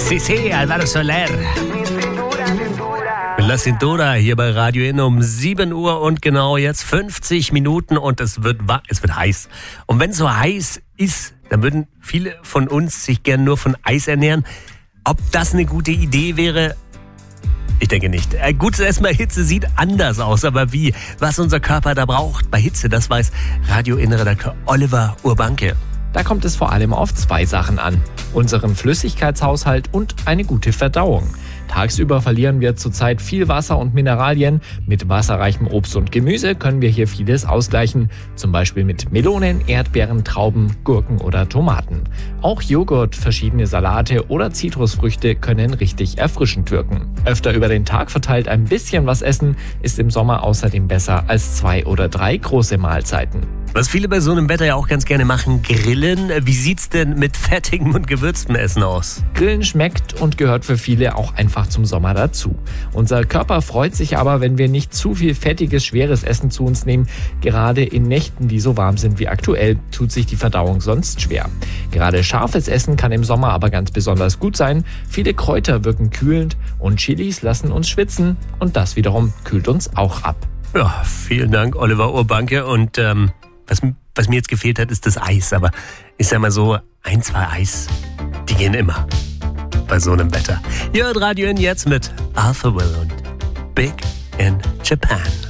Sí, Alvaro Soler. La Cintura hier bei Radio N um 7 Uhr und genau jetzt 50 Minuten und es wird heiß. Und wenn es so heiß ist, dann würden viele von uns sich gern nur von Eis ernähren. Ob das eine gute Idee wäre? Ich denke nicht. Gutes Essen bei Hitze sieht anders aus, aber wie? Was unser Körper da braucht bei Hitze, das weiß Radio N-Redakteur Oliver Urbanke. Da kommt es vor allem auf 2 Sachen an: unseren Flüssigkeitshaushalt und eine gute Verdauung. Tagsüber verlieren wir zurzeit viel Wasser und Mineralien. Mit wasserreichem Obst und Gemüse können wir hier vieles ausgleichen. Zum Beispiel mit Melonen, Erdbeeren, Trauben, Gurken oder Tomaten. Auch Joghurt, verschiedene Salate oder Zitrusfrüchte können richtig erfrischend wirken. Öfter über den Tag verteilt ein bisschen was essen ist im Sommer außerdem besser als 2 oder 3 große Mahlzeiten. Was viele bei so einem Wetter ja auch ganz gerne machen, grillen. Wie sieht's denn mit fettigem und gewürztem Essen aus? Grillen schmeckt und gehört für viele auch einfach zum Sommer dazu. Unser Körper freut sich aber, wenn wir nicht zu viel fettiges, schweres Essen zu uns nehmen. Gerade in Nächten, die so warm sind wie aktuell, tut sich die Verdauung sonst schwer. Gerade scharfes Essen kann im Sommer aber ganz besonders gut sein. Viele Kräuter wirken kühlend und Chilis lassen uns schwitzen und das wiederum kühlt uns auch ab. Ja, vielen Dank, Oliver Urbanke. Und was mir jetzt gefehlt hat, ist das Eis. Aber ich sag mal so, 1, 2 Eis, die gehen immer bei so einem Wetter. Ihr hört Radio N jetzt mit Arthur Will und Big in Japan.